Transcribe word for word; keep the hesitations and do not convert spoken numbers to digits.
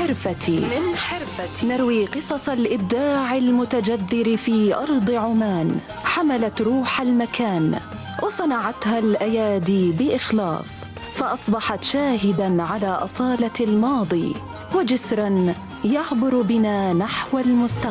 حرفتي من حرفتي نروي قصص الإبداع المتجذر في أرض عمان، حملت روح المكان وصنعتها الأيادي بإخلاص، فأصبحت شاهداً على أصالة الماضي وجسراً يعبر بنا نحو المستقبل.